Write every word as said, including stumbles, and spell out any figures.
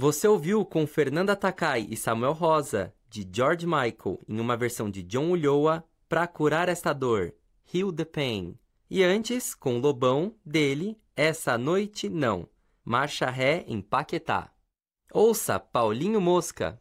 Você ouviu com Fernanda Takai e Samuel Rosa, de George Michael, em uma versão de John Ulloa, Pra Curar Esta Dor, Heal the Pain. E antes, com Lobão, dele, Essa Noite Não, Marcha Ré em Paquetá. Ouça Paulinho Mosca.